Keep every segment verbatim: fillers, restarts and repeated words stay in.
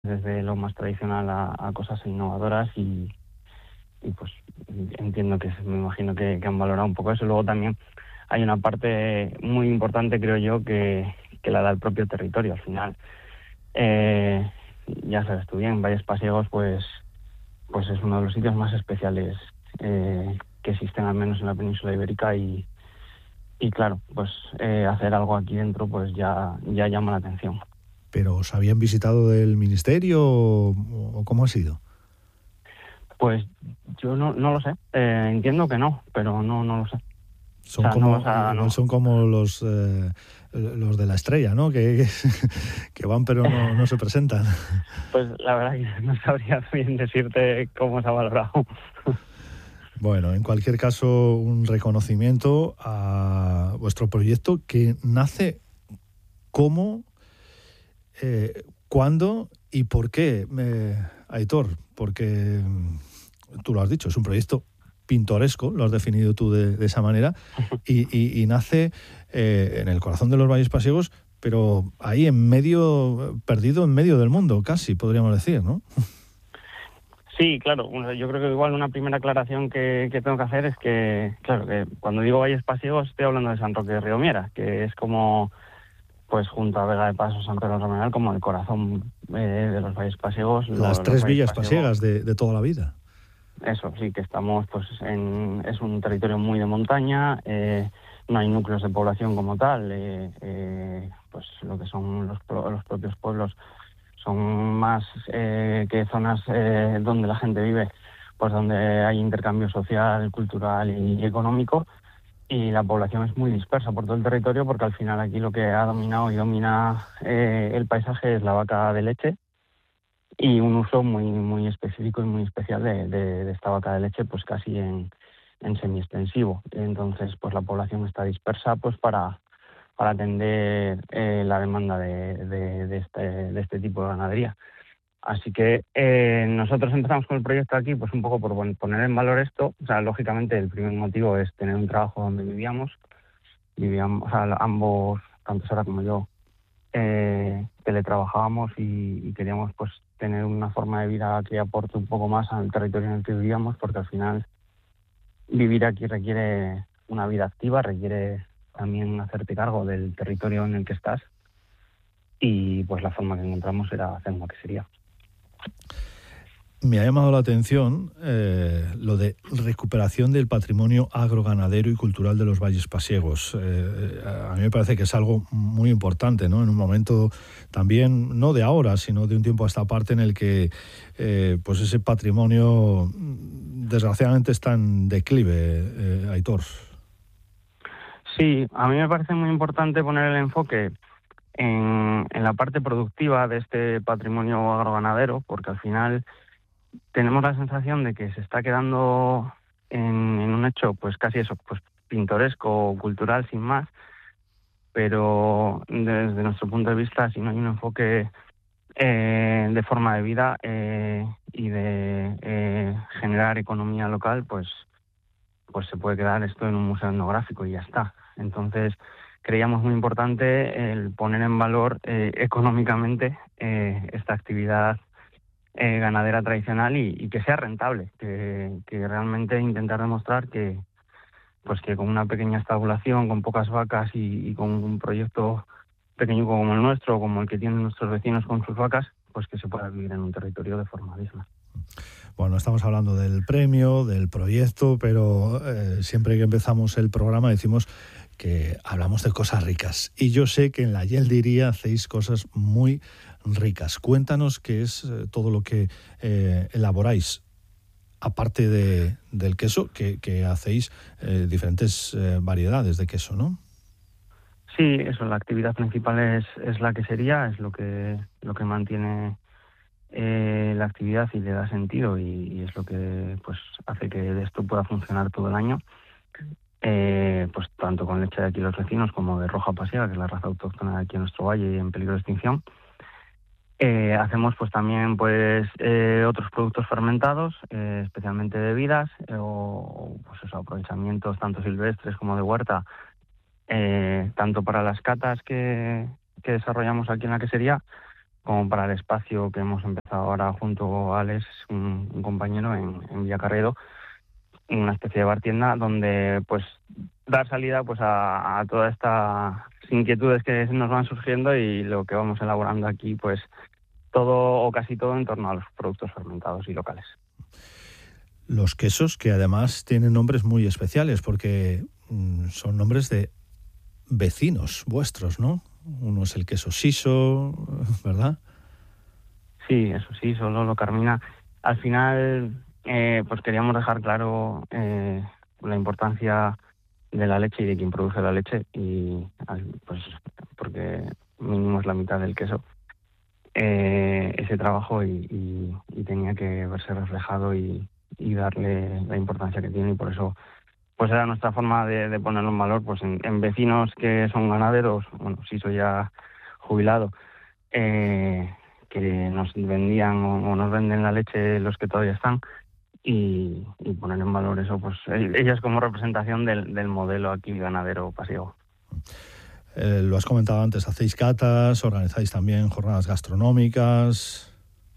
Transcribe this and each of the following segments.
desde lo más tradicional a, a cosas innovadoras y, y pues entiendo que, me imagino que, que han valorado un poco eso. Luego también hay una parte muy importante, creo yo, que, que la da el propio territorio. Al final, eh, ya sabes tú bien, Valles Pasiegos, pues, pues es uno de los sitios más especiales eh, que existen, al menos en la península ibérica, y, y claro, pues eh, hacer algo aquí dentro pues ya, ya llama la atención. ¿Pero os habían visitado del ministerio o, o cómo ha sido? Pues yo no, no lo sé, eh, entiendo que no, pero no, no lo sé. O Son sea, no vas como, a... igual No. son como los eh, los de la estrella, ¿no? Que, que, que van pero no, no se presentan. Pues la verdad que no sabría bien decirte cómo se ha valorado. Bueno, en cualquier caso, un reconocimiento a vuestro proyecto que nace cómo, eh, cuándo y por qué, eh, Aitor, porque tú lo has dicho, es un proyecto pintoresco, lo has definido tú de, de esa manera, y, y, y nace eh, en el corazón de los Valles Pasiegos, pero ahí en medio, perdido en medio del mundo, casi, podríamos decir, ¿no? Sí, claro. Bueno, yo creo que igual una primera aclaración que, que tengo que hacer es que, claro, que cuando digo Valles Pasiegos estoy hablando de San Roque de Riomiera, que es como, pues junto a Vega de Paso, San Pedro Romeral, como el corazón eh, de los Valles Pasiegos. Las Lo, los tres Valles villas Pasiegos, pasiegas de, de toda la vida. eso sí, que estamos, pues en, es un territorio muy de montaña, eh, no hay núcleos de población como tal, eh, eh, pues lo que son los, los propios pueblos son más eh, que zonas eh, donde la gente vive, pues donde hay intercambio social, cultural y económico, y la población es muy dispersa por todo el territorio, porque al final aquí lo que ha dominado y domina eh, el paisaje es la vaca de leche, y un uso muy muy específico y muy especial de, de, de esta vaca de leche, pues casi en, en semiextensivo. Entonces, pues la población está dispersa pues para para atender eh, la demanda de, de, de, este, de este tipo de ganadería. Así que eh, nosotros empezamos con el proyecto aquí pues un poco por bueno, poner en valor esto. O sea, lógicamente el primer motivo es tener un trabajo donde vivíamos, vivíamos, o sea, ambos, tanto Sara como yo, eh, teletrabajábamos y, y queríamos pues tener una forma de vida que aporte un poco más al territorio en el que vivíamos, porque al final vivir aquí requiere una vida activa, requiere también hacerte cargo del territorio en el que estás, y pues la forma que encontramos era hacer una quesería. Me ha llamado la atención eh, lo de recuperación del patrimonio agroganadero y cultural de los Valles Pasiegos. Eh, a mí me parece que es algo muy importante, ¿no? En un momento también, no de ahora, sino de un tiempo a esta parte en el que eh, pues ese patrimonio desgraciadamente está en declive, eh, Aitor. Sí, a mí me parece muy importante poner el enfoque en, en la parte productiva de este patrimonio agroganadero, porque al final tenemos la sensación de que se está quedando en, en un hecho pues casi eso, pues pintoresco o cultural sin más, pero desde nuestro punto de vista, si no hay un enfoque eh, de forma de vida eh, y de eh, generar economía local, pues pues se puede quedar esto en un museo etnográfico y ya está. Entonces, creíamos muy importante el poner en valor eh, económicamente eh, esta actividad eh, ganadera tradicional y, y que sea rentable, que, que realmente intentar demostrar que pues que con una pequeña estabulación, con pocas vacas y, y con un proyecto pequeño como el nuestro, como el que tienen nuestros vecinos con sus vacas, pues que se pueda vivir en un territorio de forma digna. Bueno, estamos hablando del premio, del proyecto, pero eh, siempre que empezamos el programa decimos que hablamos de cosas ricas. Y yo sé que en la Yeldiría hacéis cosas muy ricas. Cuéntanos qué es eh, todo lo que eh, elaboráis, aparte de, del queso, que, que hacéis eh, diferentes eh, variedades de queso, ¿no? Sí, eso, la actividad principal es, es la quesería, es lo que, lo que mantiene eh, la actividad y le da sentido, y, y es lo que pues hace que esto pueda funcionar todo el año, eh, pues tanto con leche de aquí los vecinos como de Roja Pasiega, que es la raza autóctona de aquí en nuestro valle y en peligro de extinción. Eh, hacemos pues también pues eh, otros productos fermentados, eh, especialmente bebidas, eh, o pues esos aprovechamientos tanto silvestres como de huerta, eh, tanto para las catas que, que desarrollamos aquí en la quesería, como para el espacio que hemos empezado ahora junto a Alex, un, un compañero en, en Villacarredo, una especie de bar tienda donde pues dar salida pues a, a todas estas inquietudes que nos van surgiendo y lo que vamos elaborando aquí, pues todo o casi todo en torno a los productos fermentados y locales. Los quesos que además tienen nombres muy especiales porque mm, son nombres de vecinos vuestros, ¿no? Uno es el queso Siso, ¿verdad? Sí, eso sí, solo lo Carmina. Al final, eh, pues queríamos dejar claro eh, la importancia de la leche y de quien produce la leche, y pues porque mínimo es la mitad del queso, eh, ese trabajo y, y, y tenía que verse reflejado y, y darle la importancia que tiene, y por eso pues era nuestra forma de, de ponerlo en valor, pues en, en vecinos que son ganaderos, bueno, sí soy ya jubilado, eh, que nos vendían o, o nos venden la leche los que todavía están, y, y poner en valor eso, pues ellas como representación del, del modelo aquí ganadero pasiego. Eh, lo has comentado antes, hacéis catas, organizáis también jornadas gastronómicas.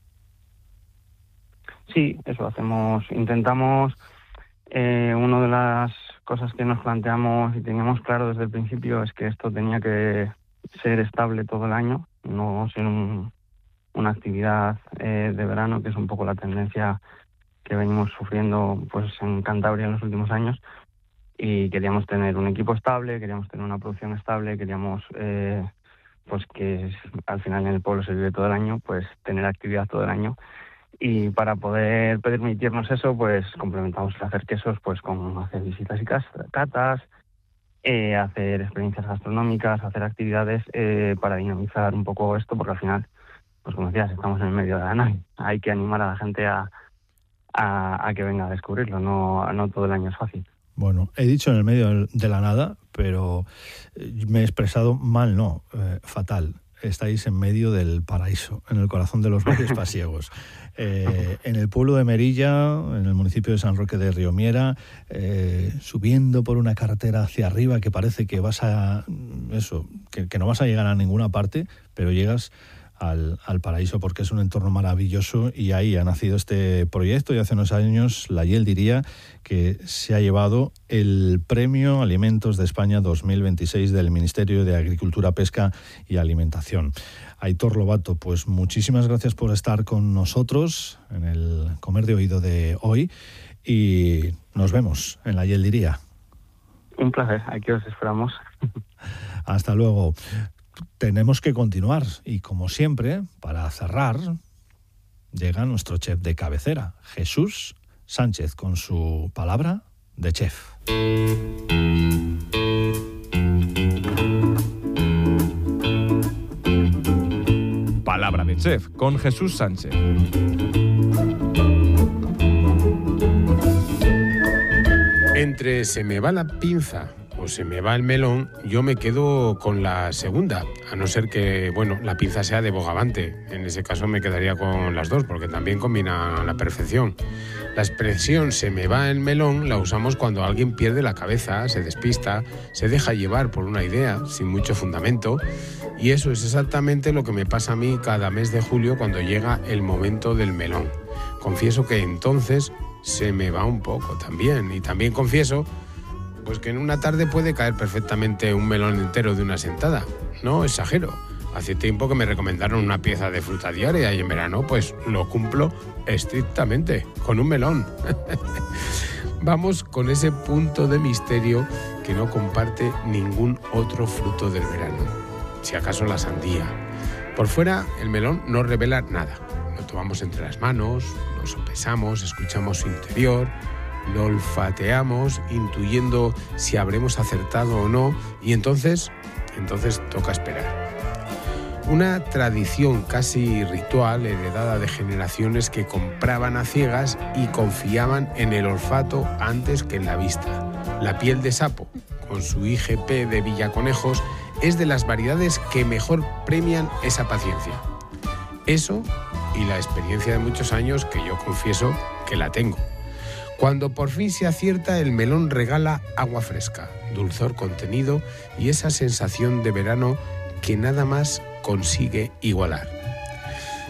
Sí, eso hacemos, intentamos. Eh, una de las cosas que nos planteamos y teníamos claro desde el principio es que esto tenía que ser estable todo el año, no ser un, una actividad eh, de verano, que es un poco la tendencia que venimos sufriendo pues en Cantabria en los últimos años, y queríamos tener un equipo estable, queríamos tener una producción estable, queríamos eh, pues que al final en el pueblo se vive todo el año, pues tener actividad todo el año. Y para poder permitirnos eso, pues complementamos el hacer quesos pues con hacer visitas y catas, eh, hacer experiencias gastronómicas, hacer actividades eh, para dinamizar un poco esto, porque al final, pues como decías, estamos en el medio de la nave. Hay que animar a la gente a, a, a que venga a descubrirlo, no, no todo el año es fácil. Bueno, he dicho en el medio de la nada, pero me he expresado mal, no, eh, fatal. Estáis en medio del paraíso, en el corazón de los valles pasiegos. Eh, en el pueblo de Merilla, en el municipio de San Roque de Riomiera, eh, subiendo por una carretera hacia arriba que parece que vas a eso, que, que no vas a llegar a ninguna parte, pero llegas al, al paraíso porque es un entorno maravilloso, y ahí ha nacido este proyecto, y hace unos años la Yel diría que se ha llevado el Premio Alimentos de España dos mil veintiséis del Ministerio de Agricultura, Pesca y Alimentación. Aitor Lobato, pues muchísimas gracias por estar con nosotros en el Comer de Oído de hoy, y nos vemos en la Yel diría. Un placer, aquí os esperamos. Hasta luego. Tenemos que continuar y, como siempre, para cerrar, llega nuestro chef de cabecera, Jesús Sánchez, con su palabra de chef. Palabra de chef con Jesús Sánchez. Entre se me va la pinza o se me va el melón, yo me quedo con la segunda, a no ser que, bueno, la pinza sea de bogavante. En ese caso me quedaría con las dos, porque también combina a la perfección. La expresión se me va el melón la usamos cuando alguien pierde la cabeza, se despista, se deja llevar por una idea sin mucho fundamento, y eso es exactamente lo que me pasa a mí cada mes de julio cuando llega el momento del melón. Confieso que entonces se me va un poco también, y también confieso pues que en una tarde puede caer perfectamente un melón entero de una sentada. No exagero. Hace tiempo que me recomendaron una pieza de fruta diaria y en verano pues lo cumplo estrictamente, con un melón. Vamos con ese punto de misterio que no comparte ningún otro fruto del verano. Si acaso la sandía. Por fuera el melón no revela nada. Lo tomamos entre las manos, lo sopesamos, escuchamos su interior, lo olfateamos intuyendo si habremos acertado o no, y entonces, entonces toca esperar. Una tradición casi ritual heredada de generaciones que compraban a ciegas y confiaban en el olfato antes que en la vista. La piel de sapo, con su I G P de Villaconejos, es de las variedades que mejor premian esa paciencia. Eso y la experiencia de muchos años que yo confieso que la tengo. Cuando por fin se acierta, el melón regala agua fresca, dulzor contenido y esa sensación de verano que nada más consigue igualar.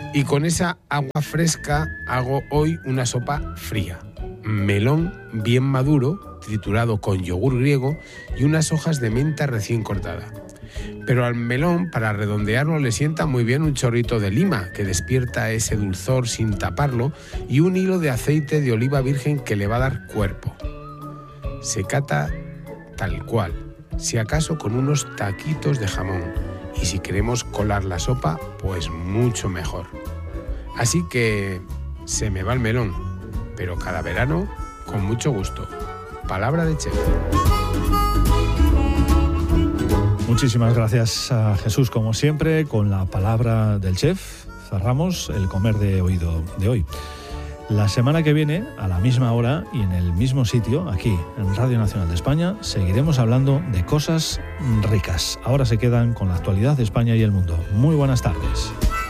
Y con esa agua fresca hago hoy una sopa fría. Melón bien maduro, triturado con yogur griego y unas hojas de menta recién cortada. Pero al melón, para redondearlo, le sienta muy bien un chorrito de lima, que despierta ese dulzor sin taparlo, y un hilo de aceite de oliva virgen que le va a dar cuerpo. Se cata tal cual, si acaso con unos taquitos de jamón, y si queremos colar la sopa, pues mucho mejor. Así que se me va el melón, pero cada verano con mucho gusto. Palabra de chef. Muchísimas gracias a Jesús, como siempre, con la palabra del chef. Cerramos el comer de oído de hoy. La semana que viene, a la misma hora y en el mismo sitio, aquí en Radio Nacional de España, seguiremos hablando de cosas ricas. Ahora se quedan con la actualidad de España y el mundo. Muy buenas tardes.